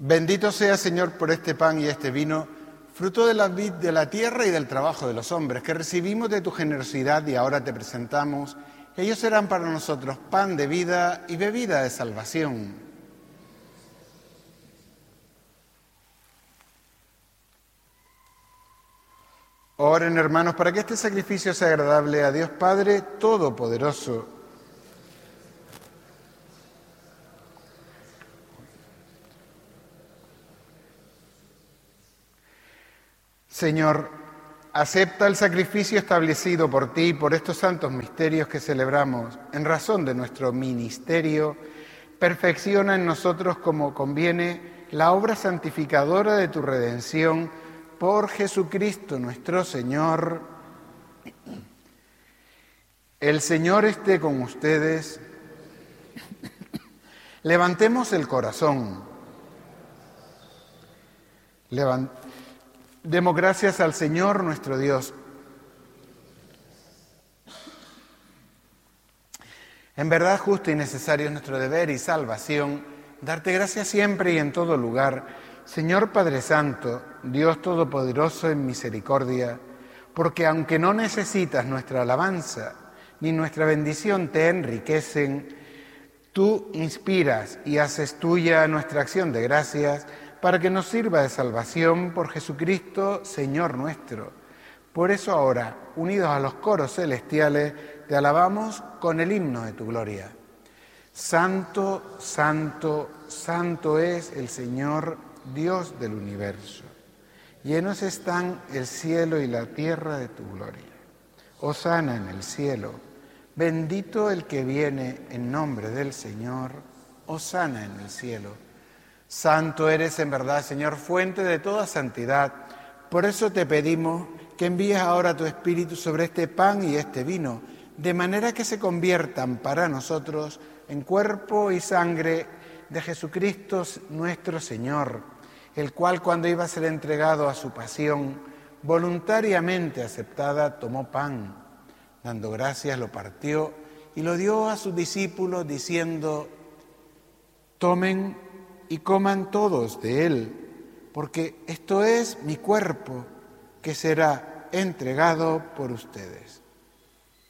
Bendito sea, Señor, por este pan y este vino, fruto de la vid de la tierra y del trabajo de los hombres, que recibimos de tu generosidad y ahora te presentamos. Ellos serán para nosotros pan de vida y bebida de salvación. Oren, hermanos, para que este sacrificio sea agradable a Dios Padre Todopoderoso. Señor, acepta el sacrificio establecido por ti y por estos santos misterios que celebramos en razón de nuestro ministerio. Perfecciona en nosotros como conviene la obra santificadora de tu redención por Jesucristo nuestro Señor. El Señor esté con ustedes. Levantemos el corazón. Demos gracias al Señor nuestro Dios. En verdad, justo y necesario es nuestro deber y salvación, darte gracias siempre y en todo lugar, Señor Padre Santo, Dios Todopoderoso en misericordia, porque aunque no necesitas nuestra alabanza ni nuestra bendición te enriquecen, tú inspiras y haces tuya nuestra acción de gracias, para que nos sirva de salvación por Jesucristo, Señor nuestro. Por eso ahora, unidos a los coros celestiales, te alabamos con el himno de tu gloria. Santo, santo, santo es el Señor, Dios del universo. Llenos están el cielo y la tierra de tu gloria. Hosana en el cielo. Bendito el que viene en nombre del Señor. Hosana en el cielo. Santo eres en verdad, Señor, fuente de toda santidad. Por eso te pedimos que envíes ahora tu Espíritu sobre este pan y este vino, de manera que se conviertan para nosotros en cuerpo y sangre de Jesucristo nuestro Señor, el cual cuando iba a ser entregado a su pasión, voluntariamente aceptada, tomó pan, dando gracias, lo partió y lo dio a sus discípulos diciendo: tomen y coman todos de él, porque esto es mi cuerpo que será entregado por ustedes.